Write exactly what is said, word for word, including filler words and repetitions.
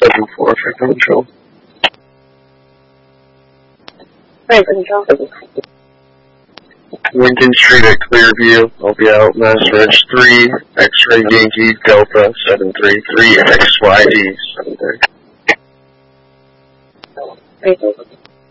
seven four for control. Right, control. Lincoln Street at Clearview. I'll be out. Mass Ridge three, X-Ray Yankee Delta seven three three X Y D seven three. Right,